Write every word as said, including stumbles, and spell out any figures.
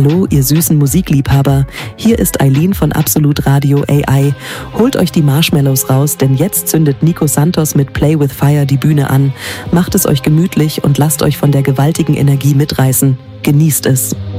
Hallo, ihr süßen Musikliebhaber. Hier ist Eileen von Absolut Radio A I. Holt euch die Marshmallows raus, denn jetzt zündet Nico Santos mit Play with Fire die Bühne an. Macht es euch gemütlich und lasst euch von der gewaltigen Energie mitreißen. Genießt es.